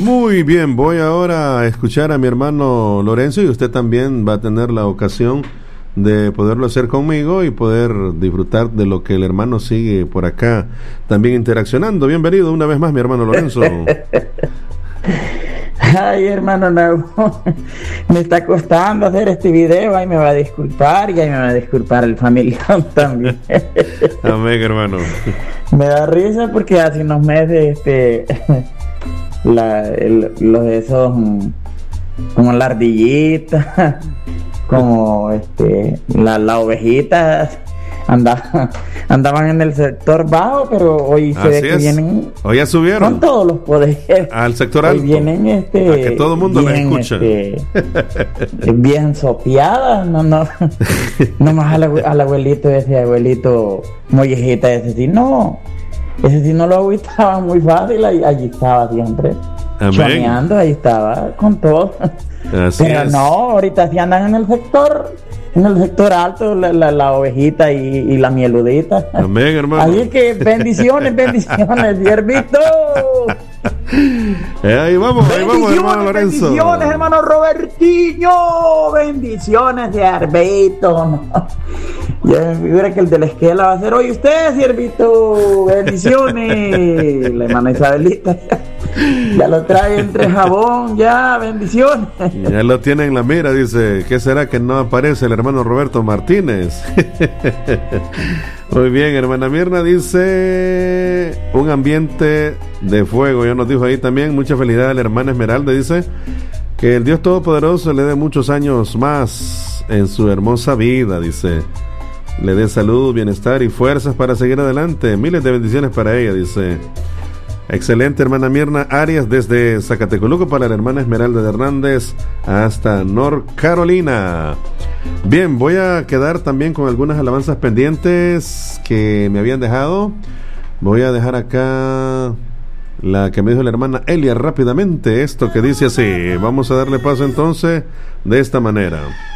Muy bien, voy ahora a escuchar a mi hermano Lorenzo y usted también va a tener la ocasión de poderlo hacer conmigo y poder disfrutar de lo que el hermano sigue por acá también interaccionando. Bienvenido una vez más, mi hermano Lorenzo. Ay, hermano, no, me está costando hacer este video, ahí me va a disculpar y ahí me va a disculpar el familiar también. Amén, hermano. Me da risa porque hace unos meses los de esos como la ardillita, como la ovejita andaban en el sector bajo, pero hoy se ve que vienen, hoy ya subieron con todos los poderes al sector alto, hoy vienen a que todo el mundo les escucha, bien sopeadas, no más al abuelito, ese abuelito mollejita, ese sí no lo agüitaba muy fácil, allí estaba siempre choneando, ahí estaba con todo. Así pero es. No, ahorita sí andan en el sector alto, la ovejita y la mieludita. Amén, hermano. Así que bendiciones, siervito. Ahí vamos, hermano Lorenzo. Bendiciones, hermano Robertiño. Bendiciones, siervito. Ya me figura que el de la esquela va a ser hoy usted, siervito. Bendiciones. La hermana Isabelita ya lo trae entre jabón, ya, bendiciones. Ya lo tiene en la mira, dice, ¿qué será que no aparece el hermano Roberto Martínez? Muy bien, hermana Mirna dice, un ambiente de fuego, ya nos dijo ahí también, mucha felicidad a la hermana Esmeralda, dice, que el Dios Todopoderoso le dé muchos años más en su hermosa vida, dice, le dé salud, bienestar y fuerzas para seguir adelante, miles de bendiciones para ella, dice. Excelente, hermana Mirna Arias desde Zacatecoluco para la hermana Esmeralda de Hernández hasta North Carolina. Bien, voy a quedar también con algunas alabanzas pendientes que me habían dejado. Voy a dejar acá la que me dijo la hermana Elia rápidamente, esto que dice así. Vamos a darle paso entonces de esta manera.